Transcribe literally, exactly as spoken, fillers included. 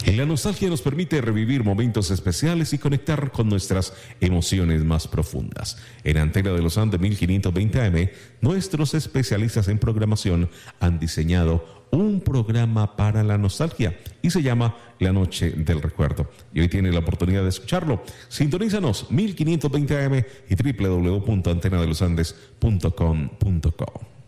La nostalgia nos permite revivir momentos especiales y conectar con nuestras emociones más profundas. En Antena de los Andes mil quinientos veinte A M, nuestros especialistas en programación han diseñado un programa para la nostalgia y se llama La Noche del Recuerdo. Y hoy tienes la oportunidad de escucharlo. Sintonízanos mil quinientos veinte A M y doble u doble u doble u punto antena de los andes punto com punto co.